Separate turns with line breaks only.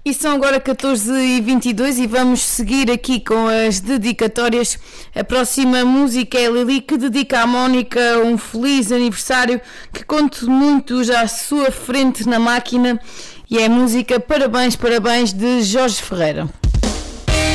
E são agora 14h22 e vamos seguir aqui com as dedicatórias. A próxima música é a Lili, que dedica à Mónica um feliz aniversário, que conte muitos à sua frente na máquina, e é a música Parabéns, Parabéns, de Jorge Ferreira.